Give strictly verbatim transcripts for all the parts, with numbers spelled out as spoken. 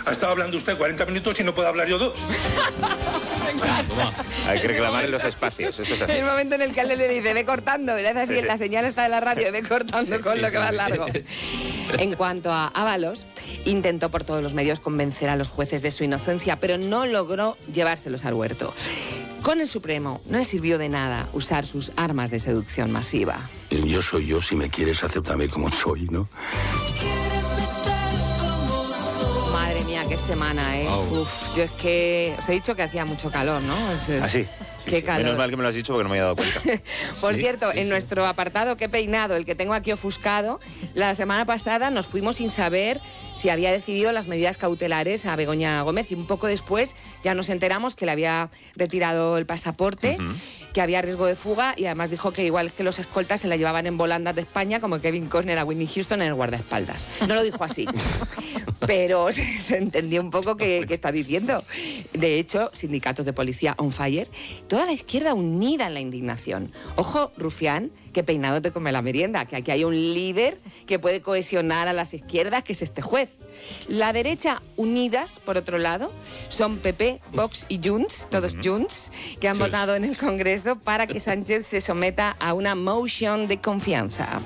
Ha estado hablando usted cuarenta minutos y no puedo hablar yo dos. Hay que reclamar en los espacios, eso es así. El momento en el que él le dice, ve cortando, y le hace así, la señal está de la radio, ve cortando Sí, con sí, lo que sí. va largo. En cuanto a Ábalos, intentó por todos los medios convencer a los jueces de su inocencia, pero no logró llevárselos al huerto. Con el Supremo no le sirvió de nada usar sus armas de seducción masiva. Yo soy yo, si me quieres, acéptame como soy, ¿no? Madre mía, qué semana, ¿eh? Oh. Uf, yo es que os he dicho que hacía mucho calor, ¿no? Es, es- Así. Sí, Qué sí. calor. Menos mal que me lo has dicho porque no me había dado cuenta. Por Sí, cierto, sí, en sí. nuestro apartado Qué peinado, el que tengo aquí ofuscado, la semana pasada nos fuimos sin saber si había decidido las medidas cautelares a Begoña Gómez y un poco después ya nos enteramos que le había retirado el pasaporte, Ujú. que había riesgo de fuga y además dijo que igual que los escoltas se la llevaban en volandas de España como Kevin Costner a Whitney Houston en el guardaespaldas. No lo dijo así, pero se, se entendió un poco qué qué está diciendo. De hecho, sindicatos de policía on fire, toda la izquierda unida en la indignación. Ojo, Rufián, que peinado te come la merienda, que aquí hay un líder que puede cohesionar a las izquierdas, que es este juez. La derecha unidas, por otro lado, son P P, Vox y Junts, todos Junts, que han Junts. votado en el Congreso para que Sánchez se someta a una motion de confianza.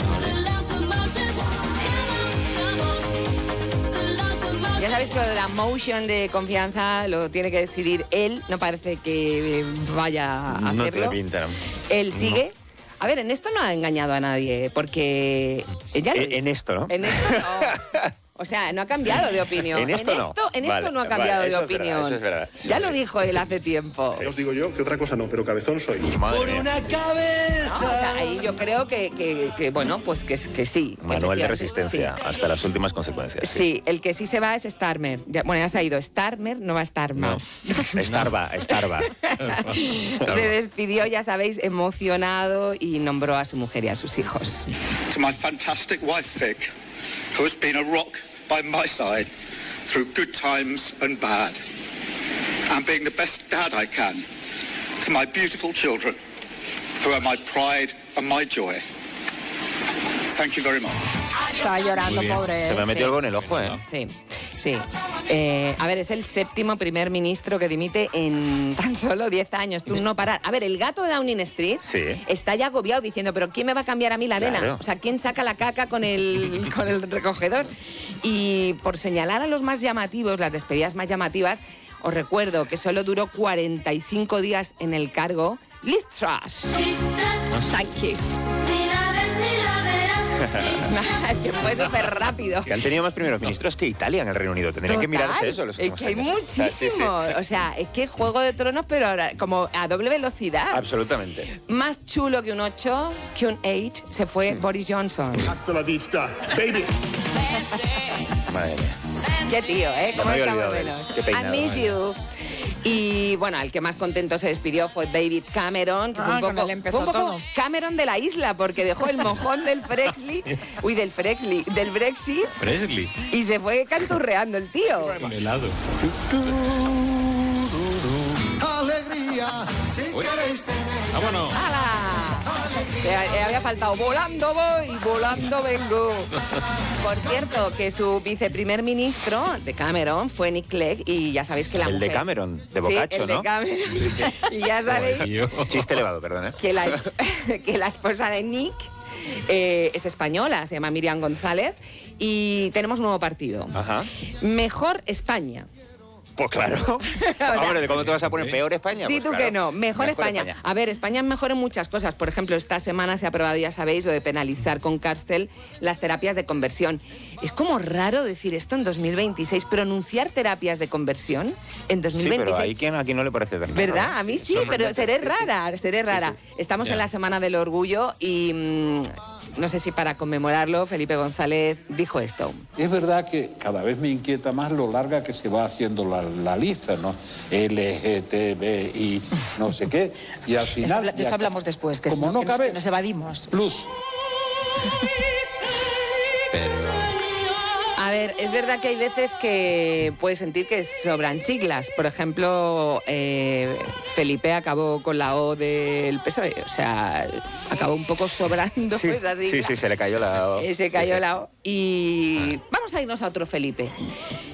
Ya sabéis que lo de la motion de confianza lo tiene que decidir él, no parece que eh, vaya a No te hacerlo. la pinta. Él sigue. A ver, en esto no ha engañado a nadie, porque ella lo En, en esto, ¿no? en esto no. O sea, no ha cambiado de opinión. En esto no. esto, en esto Vale, no ha cambiado vale, de eso es verdad, opinión. eso es verdad. Ya lo dijo él hace tiempo. Os digo yo que otra cosa no, pero cabezón soy. Madre mía. No, o sea, ahí yo creo que, que- que, bueno, pues que, que sí. que Manual de efectivamente, resistencia sí. hasta las últimas consecuencias. Sí, el que sí se va es Starmer. Ya- bueno, ya se ha ido. Starmer no va a estar No. más. Starba, Starba. Se despidió, ya sabéis, emocionado y nombró a su mujer y a sus hijos. To my fantastic wife Vic, who has been a rock by my side through good times and bad, and being the best dad I can. To my beautiful children, who are my pride and my joy. Thank you very much. Estaba llorando, pobre. Se me metió Sí. algo en el ojo, ¿eh? Sí, sí. Eh, a ver, es el séptimo primer ministro que dimite en tan solo diez años. Tú no parar. A ver, el gato de Downing Street Sí. está ya agobiado diciendo, pero ¿quién me va a cambiar a mí la arena? Claro. O sea, ¿quién saca la caca con el, con el recogedor? Y por señalar a los más llamativos, las despedidas más llamativas, os recuerdo que solo duró cuarenta y cinco días en el cargo Liz Truss. Thank you. Es que fue súper rápido. Que han tenido más primeros ministros que Italia en el Reino Unido. Tendrían que Total. mirarse eso los Es últimos que hay años. muchísimo. O sea, sí, sí. O sea, es que Juego de Tronos, pero ahora como a doble velocidad. Absolutamente. Más chulo que un ocho, que un ocho, se fue Hmm. Boris Johnson. Hasta la vista, baby. Madre mía. Qué tío, ¿eh? No ¿Cómo me había estamos olvidado de él. menos? Qué peinado, I miss madre. you. Y bueno, el que más contento se despidió fue David Cameron, que fue Ah, un con poco, él empezó fue un poco todo. Cameron de la isla, porque dejó el mojón del Frexley, uy, del Frexley, del Brexit, Presley. y se fue canturreando el tío. Un helado. Alegría, si Uy. queréis tener. ¡Vámonos! ¡Hala! Que eh, había faltado volando voy, volando vengo. Por cierto, que su viceprimer ministro de Cameron fue Nick Clegg y ya sabéis que la El de mujer... Cameron, de Sí, Boccaccio, el ¿no? de Cameron. Y ya sabéis Chiste elevado, perdón, ¿eh? que la, que la esposa de Nick eh, es española, se llama Miriam González, y tenemos un nuevo partido. Ajá. Mejor España. Pues claro. Hombre, ¿de cómo te vas a poner peor España? Di Pues tú claro. que no, mejor, España. A ver, España es mejor en muchas cosas. Por ejemplo, esta semana se ha aprobado, ya sabéis, lo de penalizar con cárcel las terapias de conversión. Es como raro decir esto en dos mil veintiséis, pronunciar terapias de conversión en dos mil Sí, veintiséis. pero hay quien a quien no le parece tan raro, ¿Verdad? ¿eh? A mí sí, Son pero momentos- seré sí, sí. rara, seré rara. Estamos Ya. en la Semana del Orgullo y mm, no sé si para conmemorarlo Felipe González dijo esto. Es verdad que cada vez me inquieta más lo larga que se va haciendo la, la lista, ¿no? L G T B I no sé qué. Y al Esto, final... habla- de esto hablamos después, que, como si no que nos- cabe- que nos evadimos. Plus. Pero... A ver, es verdad que hay veces que puedes sentir que sobran siglas. Por ejemplo, eh, Felipe acabó con la O del P S O E. O sea, acabó un poco sobrando Sí, esa sigla. sí, sí, se le cayó la... Eh, se cayó sí, sí. la O. Y vamos a irnos a otro Felipe.